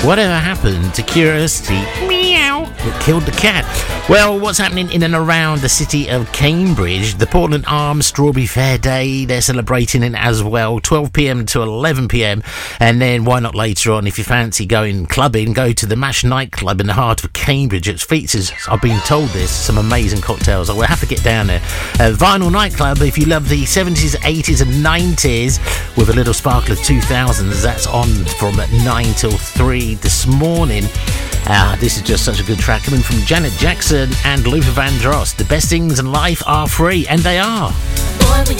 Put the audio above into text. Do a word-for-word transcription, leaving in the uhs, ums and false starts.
Whatever happened to curiosity? Meow. It killed the cat. Well, what's happening in and around the city of Cambridge? The Portland Arms Strawberry Fair Day, they're celebrating it as well, twelve p.m. to eleven p.m. And then why not later on, if you fancy going clubbing, go to the Mash nightclub in the heart of Cambridge. It features, I've been told this, some amazing cocktails. I will have to get down there. Uh, Vinyl Nightclub, if you love the seventies, eighties and nineties with a little sparkle of two thousands, that's on from nine till three this morning. Ah, this is just such a good track coming from Janet Jackson and Luther Vandross. The best things in life are free, and they are. Boy, when